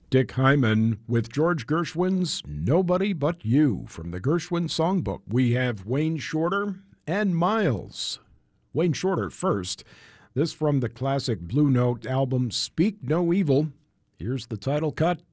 Dick Hyman with George Gershwin's Nobody But You from the Gershwin Songbook. We have Wayne Shorter and Miles. Wayne Shorter first. This from the classic Blue Note album Speak No Evil. Here's the title cut.